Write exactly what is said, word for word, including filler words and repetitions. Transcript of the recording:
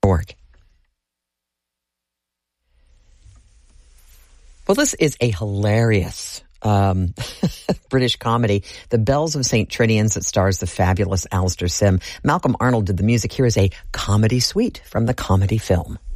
org. Well, this is a hilarious um, British comedy, The Bells of Saint Trinians, that stars the fabulous Alistair Sim. Malcolm Arnold did the music. Here is a comedy suite from the comedy film.